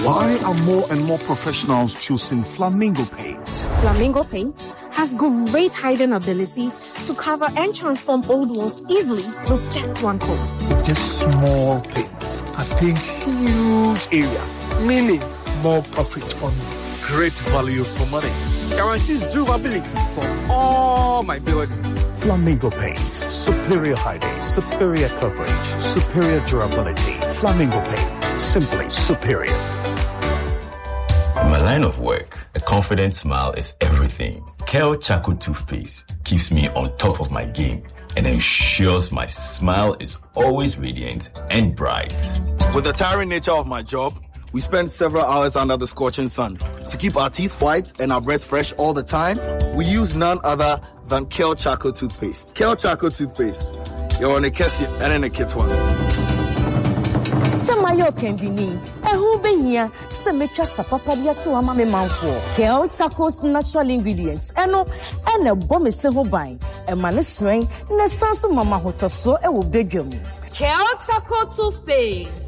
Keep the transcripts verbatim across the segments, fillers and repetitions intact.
Why are more and more professionals choosing Flamingo Paint? Flamingo Paint has great hiding ability to cover and transform old walls easily with just one coat. With just small paints, I paint huge area, meaning more profit for me. Great value for money. Guarantees durability for all my buildings. Flamingo Paint. Superior hiding, superior coverage, superior durability. Flamingo Paint. Simply superior. In my line of work, a confident smile is everything. Kel Charcoal Toothpaste keeps me on top of my game and ensures my smile is always radiant and bright. With the tiring nature of my job, we spend several hours under the scorching sun. To keep our teeth white and our breath fresh all the time, we use none other than Kel Charcoal Toothpaste. Kel Charcoal Toothpaste. You're on a Kessie and in a kit one. Samayo Kendini, a who be here, Samecha Sapapadia to Amame Manfo, Kel Charcoal's natural ingredients, and no, and a bomb is several buying, a man is swing, and a sansu mama hotel so a will beg you. Kel Charcoal Toothpaste.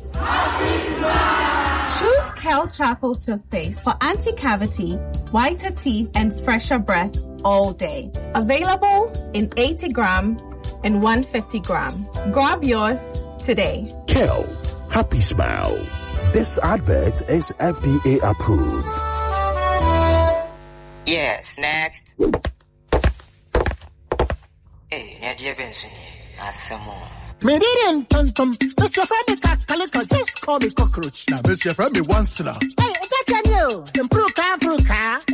Choose Kel Charcoal Toothpaste for anti-cavity, whiter teeth, and fresher breath all day. Available in eighty gram and one hundred fifty gram. Grab yours today. Kel, happy smile. This advert is F D A approved. Yes, next. Hey, Nadia Benson, Asamo. Me didn't tum tum. Mister Freddy Calico, just call me cockroach. Now, Mister Freddy once now. Hey, is that you? Improve car, improve car.